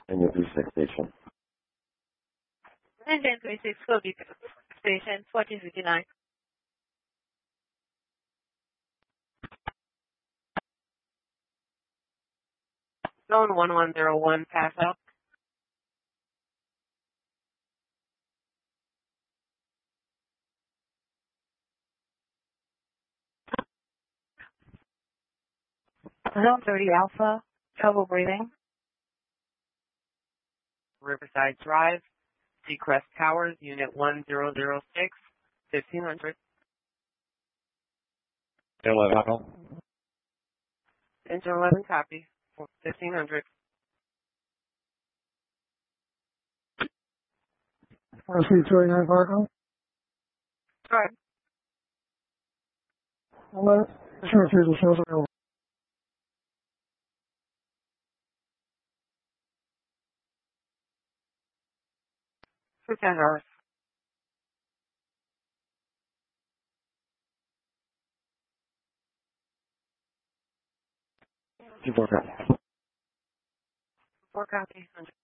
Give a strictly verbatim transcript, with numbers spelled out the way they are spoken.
And your three six station. And then twenty-six Kobe Station, fourteen fifty-nine. Zone one one zero one, pass out. Zone thirty Alpha, trouble breathing. Riverside Drive, Seacrest Towers, Unit one zero zero six, fifteen hundred. eleven Echo. Engine eleven, copy, fifteen hundred. R C two eighty-nine Fargo. Right. Hello. Sure, refusal shows available. For ten hours. Two four copy. Four copy, one hundred.